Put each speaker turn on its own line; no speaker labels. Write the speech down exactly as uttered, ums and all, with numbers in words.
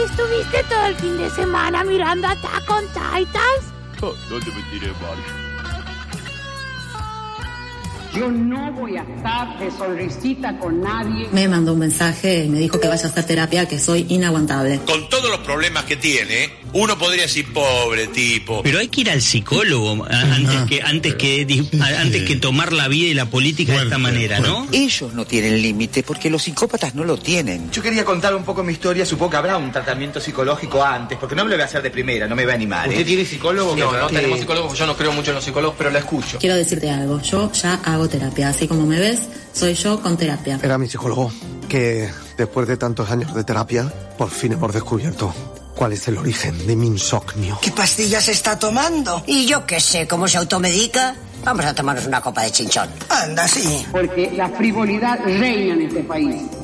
¿Estuviste todo el fin de semana mirando Attack on Titans?
Oh, no te mentiré, Mari.
Yo no voy a estar de sonrisita con nadie.
Me mandó un mensaje y me dijo que vaya a hacer terapia, que soy inaguantable.
Con todos los problemas que tiene, uno podría decir, pobre tipo.
Pero hay que ir al psicólogo antes que antes que antes que tomar la vida y la política fuerte, de esta manera, fuerte. ¿No?
Ellos no tienen límite porque los psicópatas no lo tienen.
Yo quería contar un poco mi historia. Supongo que habrá un tratamiento psicológico antes, porque no me lo voy a hacer de primera, no me voy a animar.
¿Usted
¿eh?
tiene psicólogo?
No,
no, no
que...
tenemos psicólogos. Yo no creo mucho en los psicólogos, pero la escucho.
Quiero decirte algo. Yo ya hago terapia, así como me ves, soy yo con terapia.
Era mi psicólogo, que después de tantos años de terapia, por fin hemos descubierto cuál es el origen de mi insomnio.
¿Qué pastillas está tomando? Y yo qué sé, ¿cómo se automedica? Vamos a tomarnos una copa de chinchón. Anda, sí.
Porque la frivolidad reina en este país.